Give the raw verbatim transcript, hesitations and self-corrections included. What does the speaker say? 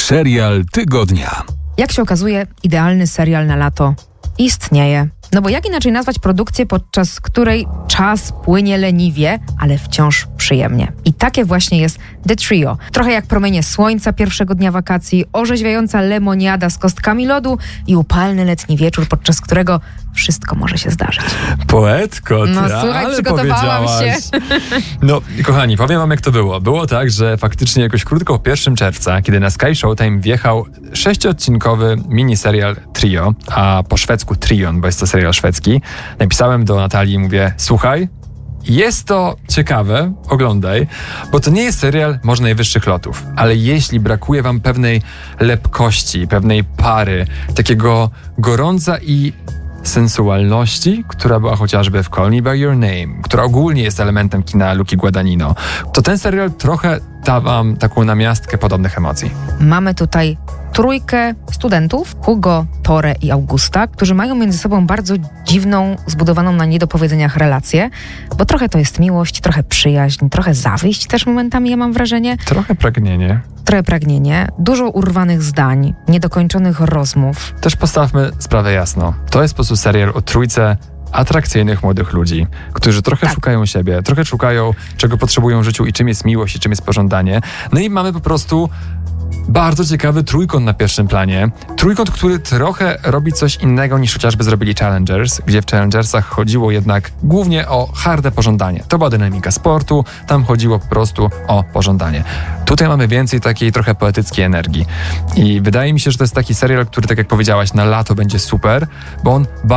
Serial tygodnia. Jak się okazuje, idealny serial na lato istnieje. No bo jak inaczej nazwać produkcję, podczas której czas płynie leniwie, ale wciąż przyjemnie. I takie właśnie jest The Trio. Trochę jak promienie słońca pierwszego dnia wakacji, orzeźwiająca lemoniada z kostkami lodu i upalny letni wieczór, podczas którego wszystko może się zdarzyć. Poetko, ty, No słuchaj, ale przygotowałam się. No, kochani, powiem wam, jak to było. Było tak, że faktycznie jakoś krótko pierwszego czerwca, kiedy na Sky Showtime wjechał sześciodcinkowy miniserial Trio, a po szwedzku Trion, bo jest to serial szwedzki, napisałem do Natalii i mówię, słuchaj, jest to ciekawe, oglądaj, bo to nie jest serial może najwyższych lotów, ale jeśli brakuje wam pewnej lepkości, pewnej pary, takiego gorąca i sensualności, która była chociażby w Call Me By Your Name, która ogólnie jest elementem kina Luki Guadagnino, to ten serial trochę da wam taką namiastkę podobnych emocji. Mamy tutaj trójkę studentów, Hugo, Tore i Augusta, którzy mają między sobą bardzo dziwną, zbudowaną na niedopowiedzeniach relację, bo trochę to jest miłość, trochę przyjaźń, trochę zawiść też momentami, ja mam wrażenie. Trochę pragnienie. Trochę pragnienie, dużo urwanych zdań, niedokończonych rozmów. Też postawmy sprawę jasno. To jest po prostu serial o trójce atrakcyjnych młodych ludzi, którzy trochę tak. szukają siebie, trochę szukają, czego potrzebują w życiu i czym jest miłość i czym jest pożądanie. No i mamy po prostu bardzo ciekawy trójkąt na pierwszym planie. Trójkąt, który trochę robi coś innego niż chociażby zrobili Challengers, gdzie w Challengersach chodziło jednak głównie o harde pożądanie. To była dynamika sportu, tam chodziło po prostu o pożądanie. Tutaj mamy więcej takiej trochę poetyckiej energii. I wydaje mi się, że to jest taki serial, który, tak jak powiedziałaś, na lato będzie super, bo on